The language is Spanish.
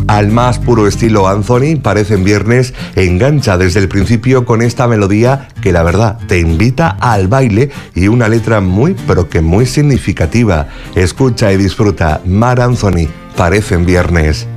Al más puro estilo Anthony, Parecen Viernes engancha desde el principio con esta melodía que la verdad te invita al baile y una letra muy pero que muy significativa. Escucha y disfruta Marc Anthony, Parecen Viernes.